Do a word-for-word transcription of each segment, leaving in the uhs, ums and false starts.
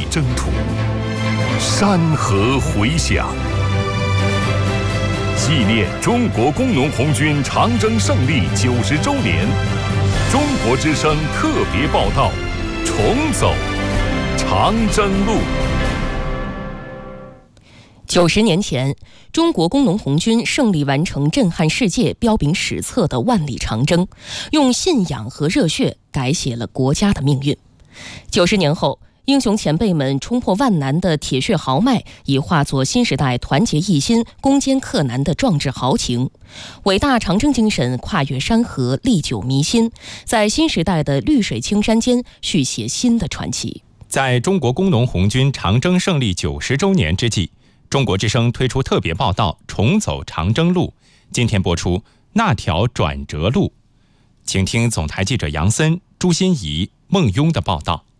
征途，山河回响。纪念中国工农红军长征胜利九十周年，中国之声特别报道：重走长征路。 九十年前，中国工农红军胜利完成震撼世界、彪炳史册的万里长征，用信仰和热血改写了国家的命运。九十年后，英雄前辈们冲破万难的铁血豪迈，已化作新时代团结一心、攻坚克难的壮志豪情。伟大长征精神跨越山河，历久弥新，在新时代的绿水青山间续写新的传奇。 在中国工农红军长征胜利九十周年之际，中国之声推出特别报道《重走长征路》，今天播出那条转折路。请听总台记者杨森、朱欣怡、孟雍的报道。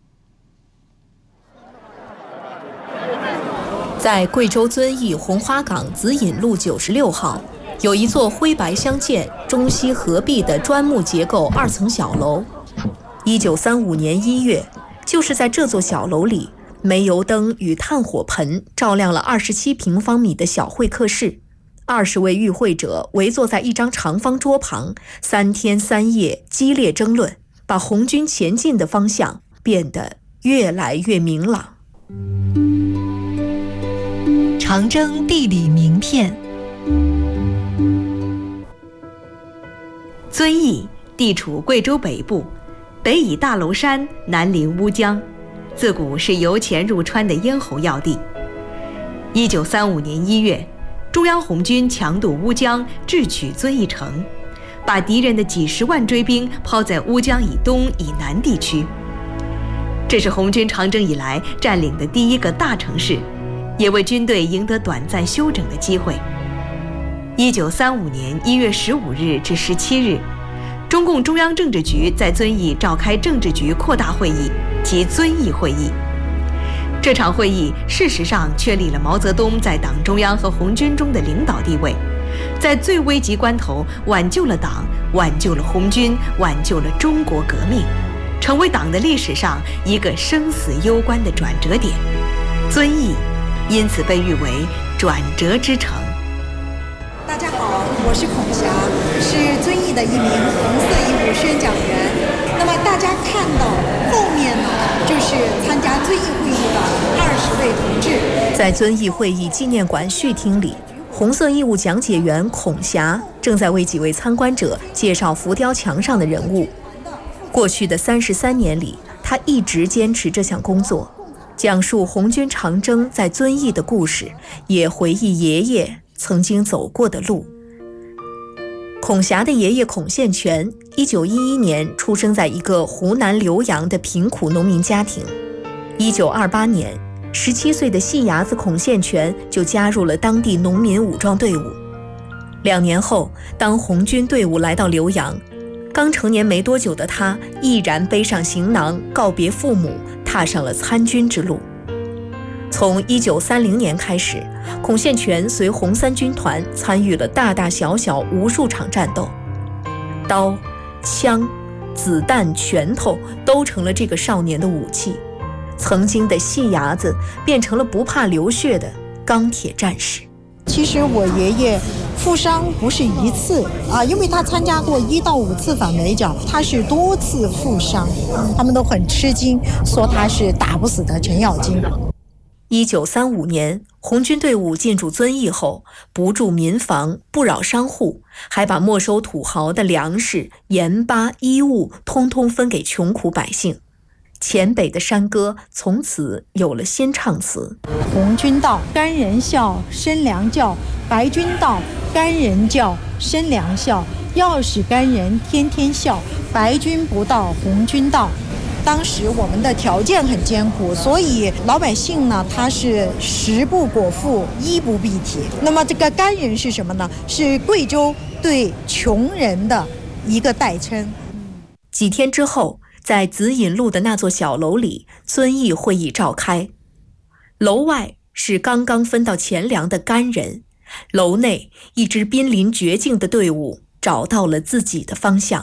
在贵州遵义红花岗紫引路九十六号，有一座灰白相间、中西合璧的砖木结构二层小楼。一九三五年一月，就是在这座小楼里，煤油灯与炭火盆照亮了二十七平方米的小会客室，二十位与会者围坐在一张长方桌旁，三天三夜激烈争论，把红军前进的方向变得越来越明朗。 长征地理名片。 遵义地处贵州北部，北倚大娄山，南临乌江，自古是由钱入川的咽喉要地。一九三五年一月，中央红军强渡乌江，智取遵义城，把敌人的几十万追兵抛在乌江以东以南地区。这是红军长征以来占领的第一个大城市，也为军队赢得短暂休整的机会。一九三五年一月十五日至十七日，中共中央政治局在遵义召开政治局扩大会议及遵义会议。这场会议事实上确立了毛泽东在党中央和红军中的领导地位，在最危急关头挽救了党，挽救了红军，挽救了中国革命，成为党的历史上一个生死攸关的转折点。遵义因此被誉为转折之城。 大家好，我是孔霞，是遵义的一名红色义务宣讲员。那么大家看到后面呢，就是参加遵义会议的二十位同志。 在遵义会议纪念馆序厅里，红色义务讲解员孔霞正在为几位参观者介绍浮雕墙上的人物。过去的三十三年里，他一直坚持这项工作，讲述红军长征在遵义的故事，也回忆爷爷曾经走过的路。孔霞的爷爷孔宪全一九一一年出生在一个湖南浏阳的贫苦农民家庭。一九二八年，十七岁的细伢子孔宪全就加入了当地农民武装队伍。两年后，当红军队伍来到浏阳，刚成年没多久的他毅然背上行囊，告别父母，踏上了参军之路。从一九三零年开始，孔宪全随红三军团参与了大大小小无数场战斗，刀、枪、子弹、拳头都成了这个少年的武器。曾经的细伢子变成了不怕流血的钢铁战士。 其实我爷爷负伤不是一次啊，因为他参加过一到五次反围剿，他是多次负伤，他们都很吃惊，说他是打不死的程咬金。 一九三五年，红军队伍进驻遵义后，不筑民房，不扰商户，还把没收土豪的粮食、盐巴、衣物通通分给穷苦百姓。黔北的山歌从此有了新唱词： 红军到，干人笑，生粮叫；白军到，干人叫，生粮笑。要使干人天天笑，白军不到，红军到。当时我们的条件很艰苦，所以老百姓呢，他是食不果腹，衣不蔽体。那么这个干人是什么呢？是贵州对穷人的一个代称。 几天之后，在紫引路的那座小楼里，遵义会议召开。楼外是刚刚分到钱粮的干人，楼内一支濒临绝境的队伍找到了自己的方向。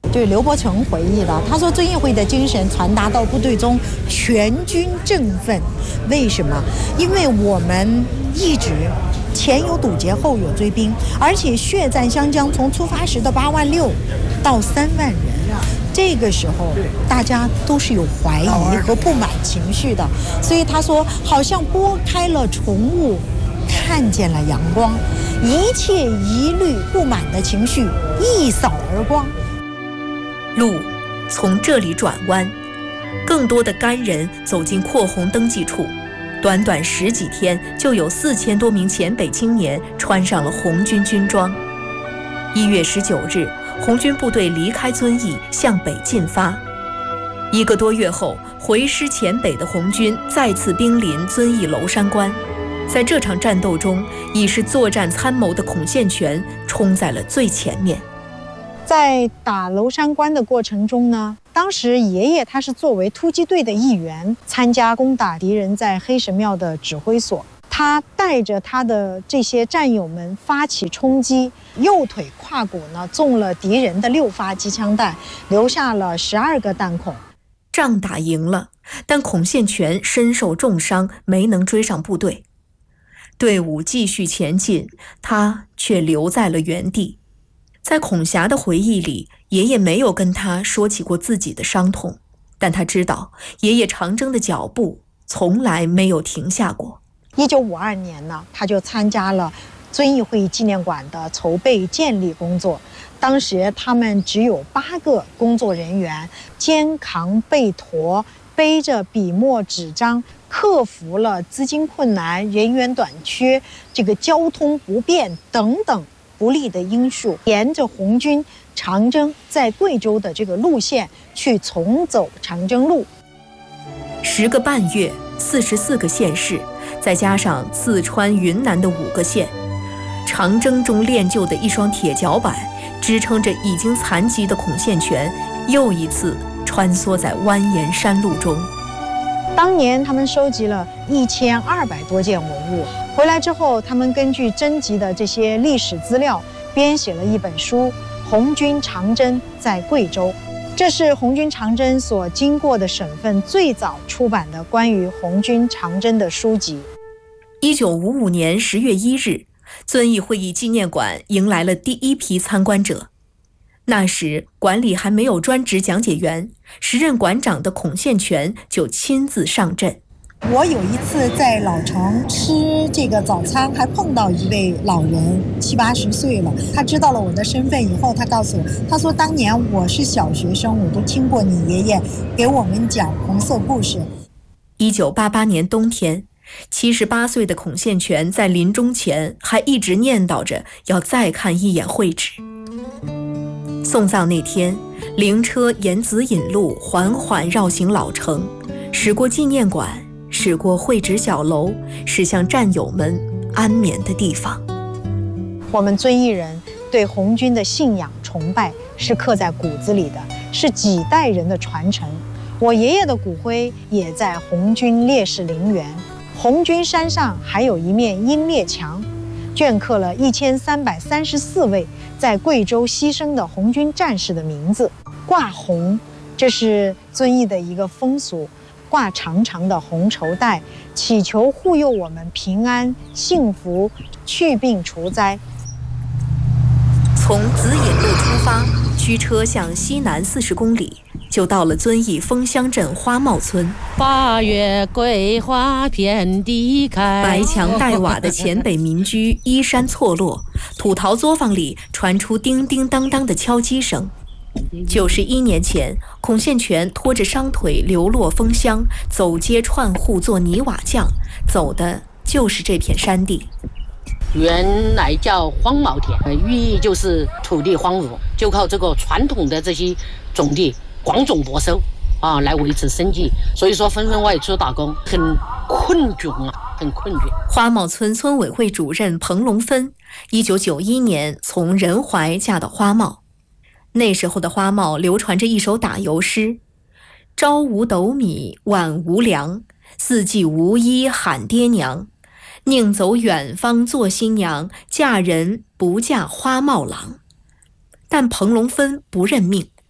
对刘伯承回忆了，他说遵义会的精神传达到部队中，全军振奋。为什么？因为我们一直前有堵截，后有追兵，而且血战湘江，从出发时的八万六到三万人，这个时候大家都是有怀疑和不满情绪的。所以他说，好像拨开了重雾，看见了阳光，一切疑虑不满的情绪一扫而光。 路从这里转弯，更多的干人走进扩红登记处，短短十几天，就有四千多名黔北青年穿上了红军军装。一月十九日，红军部队离开遵义，向北进发。一个多月后，回师黔北的红军再次兵临遵义娄山关。在这场战斗中，已是作战参谋的孔宪全冲在了最前面。 在打娄山关的过程中呢，当时爷爷他是作为突击队的一员，参加攻打敌人在黑神庙的指挥所。他带着他的这些战友们发起冲击，右腿胯骨呢中了敌人的六发机枪弹，留下了十二个弹孔。 仗打赢了，但孔宪全身受重伤，没能追上部队。队伍继续前进，他却留在了原地。在孔霞的回忆里，爷爷没有跟他说起过自己的伤痛，但他知道爷爷长征的脚步从来没有停下过。 一九五二年呢，他就参加了遵义会纪念馆的筹备建立工作。当时他们只有八个工作人员，肩扛背驮，背着笔墨纸张，克服了资金困难、人员短缺、这个交通不便等等不利的因素，沿着红军长征在贵州的这个路线去重走长征路。 十个半月，四十四个县市，再加上四川、云南的五个县，长征中练就的一双铁脚板，支撑着已经残疾的孔宪全，又一次穿梭在蜿蜒山路中。 当年他们收集了一千二百多件文物，回来之后，他们根据征集的这些历史资料，编写了一本书《红军长征在贵州》。这是红军长征所经过的省份最早出版的关于红军长征的书籍。 一九五五年十月一日，遵义会议纪念馆迎来了第一批参观者。那时馆里还没有专职讲解员，时任馆长的孔宪全就亲自上阵。 我有一次在老城吃这个早餐，还碰到一位老人，七八十岁了。他知道了我的身份以后，他告诉我，他说当年我是小学生，我都听过你爷爷给我们讲红色故事。 一九八八年冬天，七十八岁的孔宪全在临终前还一直念叨着要再看一眼会址。送葬那天，灵车沿紫引路缓缓绕行老城，驶过纪念馆，驶过会址小楼，驶向战友们安眠的地方。 我们遵义人对红军的信仰崇拜是刻在骨子里的，是几代人的传承。我爷爷的骨灰也在红军烈士陵园，红军山上还有一面英烈墙，镌刻了一千三百三十四位在贵州牺牲的红军战士的名字。挂红，这是遵义的一个风俗，挂长长的红绸带，祈求护佑我们平安幸福，去病除灾。 从紫引路出发，驱车向西南四十公里，就到了遵义枫乡镇花帽村。 八月桂花遍地开， 白墙黛瓦的黔北民居依山错落，土陶作坊里传出叮叮当当的敲击声。九十一年前，孔宪全拖着伤腿流落枫乡，走街串户做泥瓦匠，走的就是这片山地。 原来叫荒茅田，寓意就是土地荒芜，就靠这个传统的这些种地广种播收啊来维持生计，所以说纷纷外出打工，很困窘啊，很困窘。 花帽村村委会主任彭龙芬，一九九一年从仁怀嫁到花帽。那时候的花帽流传着一首打油诗：朝无斗米晚无粮，四季无衣喊爹娘。宁走远方做新娘，嫁人不嫁花帽郎。但彭龙芬不认命，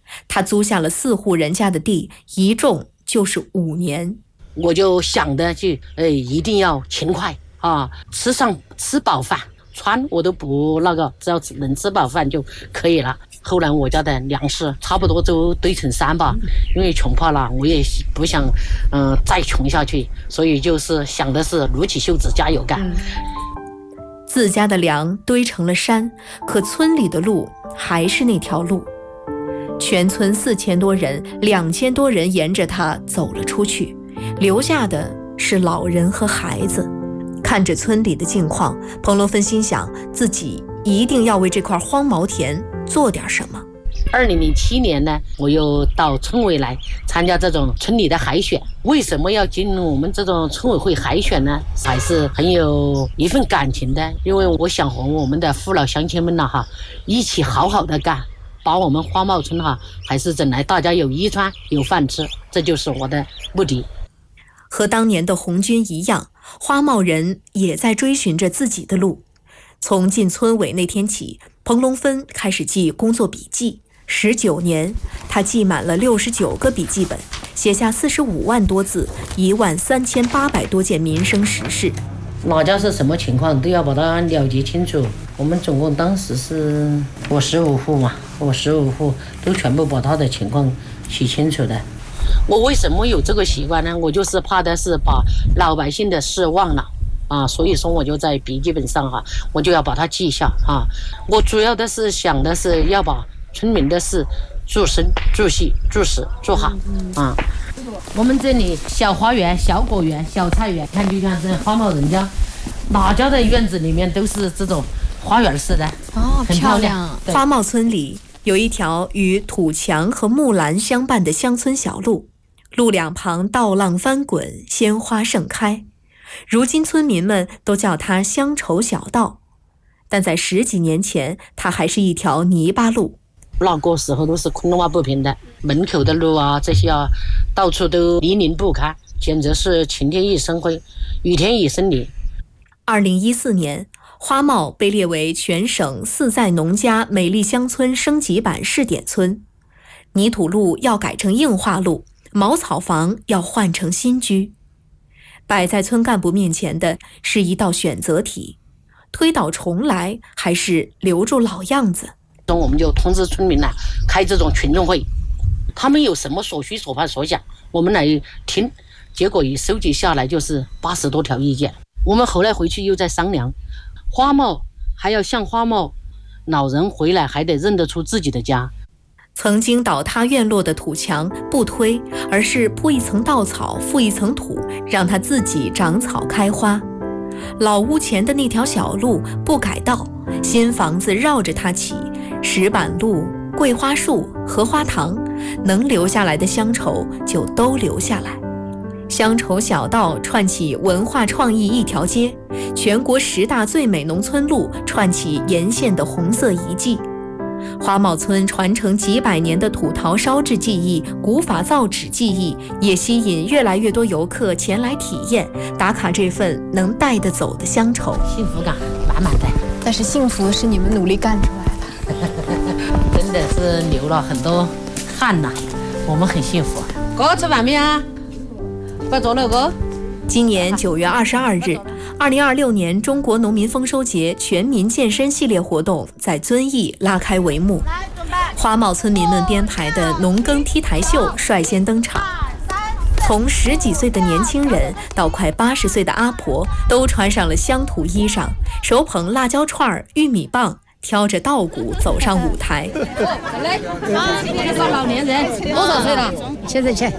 他租下了四户人家的地，一种就是五年。 我就想的就，哎，一定要勤快啊，吃上吃饱饭，穿我都不那个，只要能吃饱饭就可以了。后来我家的粮食差不多都堆成山吧，因为穷怕了，我也不想，嗯、呃，再穷下去，所以就是想的是撸起袖子加油干。嗯、 自家的粮堆成了山，可村里的路还是那条路。全村四千多人，两千多人沿着它走了出去，留下的是老人和孩子。看着村里的境况，彭罗芬心想，自己一定要为这块荒茅田做点什么。 二零零七年呢，我又到村委来参加这种村里的海选。为什么要进入我们这种村委会海选呢？还是很有一份感情的，因为我想和我们的父老乡亲们呢，哈，一起好好的干，把我们花茂村哈，还是整来大家有衣穿有饭吃，这就是我的目的。 和当年的红军一样，花茂人也在追寻着自己的路。从进村委那天起，彭龙芬开始记工作笔记。十九年，他记满了六十九个笔记本，写下四十五万多字，一万三千八百多件民生实事。 哪家是什么情况都要把它了解清楚。我们总共当时是我十五户嘛，我十五户都全部把他的情况写清楚的。我为什么有这个习惯呢？我就是怕的是把老百姓的事忘了啊，所以说我就在笔记本上哈、啊，我就要把它记下啊。我主要的是想的是要把村民的事住生、住细、住实做好啊。我们这里小花园、小果园、小菜园，看就像是花茂人家哪家的院子里面都是这种花园式的哦， 很漂亮。 花茂村里有一条与土墙和木兰相伴的乡村小路，路两旁稻浪翻滚，鲜花盛开。如今村民们都叫它乡愁小道，但在十几年前，它还是一条泥巴路。 那个时候都是空洼不平的，门口的路啊，这些啊，到处都泥泞不堪，简直是晴天一身灰，雨天一身泥。 二零一四年，花茂被列为全省四在农家美丽乡村升级版试点村，泥土路要改成硬化路，茅草房要换成新居。摆在村干部面前的是一道选择题：推倒重来，还是留住老样子？ 我们就通知村民呢，开这种群众会，他们有什么所需所盼所想，我们来听。结果一收集下来就是八十多条意见。我们后来回去又在商量，花茂还要像花茂，老人回来还得认得出自己的家。 曾经倒塌院落的土墙不推，而是铺一层稻草，覆一层土，让它自己长草开花。老屋前的那条小路不改道，新房子绕着它起，石板路、桂花树、荷花塘，能留下来的乡愁就都留下来。乡愁小道串起文化创意一条街，全国十大最美农村路串起沿线的红色遗迹。花茂村传承几百年的土陶烧制技艺、古法造纸技艺，也吸引越来越多游客前来体验，打卡这份能带得走的乡愁， 幸福感满满的。 但是幸福是你们努力干出来的， 真的是流了很多汗呐，我们很幸福。哥吃饭没啊？快坐了哥。 今年九月二十二日，二零二六年中国农民丰收节全民健身系列活动在遵义拉开帷幕。花茂村民们编排的农耕 T 台秀率先登场，从十几岁的年轻人到快八十岁的阿婆，都穿上了乡土衣裳，手捧辣椒串、玉米棒，挑着稻谷走上舞台。 来，这个老年人多少岁了？ 七十七。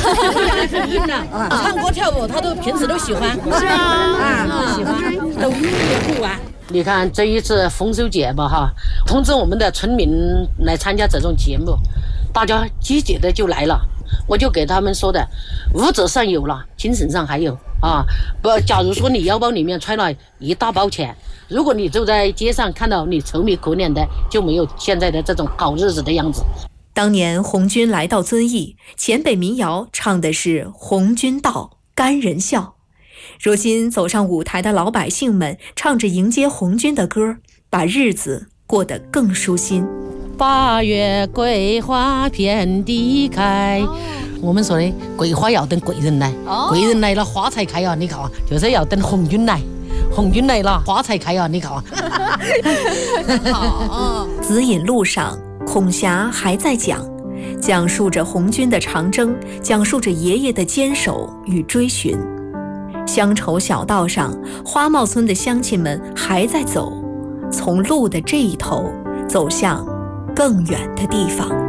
唱歌跳舞，他都平时都喜欢。是啊，啊，喜欢，都不玩。你看这一次丰收节吧，哈，通知我们的村民来参加这种节目，大家积极的就来了。我就给他们说的，物质上有了，精神上还有啊。不，假如说你腰包里面揣了一大包钱，如果你走在街上看到你愁眉苦脸的，就没有现在的这种好日子的样子。 当年红军来到遵义，黔北民谣唱的是红军到，干人笑。如今走上舞台的老百姓们唱着迎接红军的歌，把日子过得更舒心。 八月桂花遍地开，我们说的桂花要等贵人来，贵人来了花才开啊！你看啊，就是要等红军来，红军来了花才开啊！你看啊。 好。紫引路上，孔霞还在讲，讲述着红军的长征，讲述着爷爷的坚守与追寻。乡愁小道上，花帽村的乡亲们还在走，从路的这一头走向更远的地方。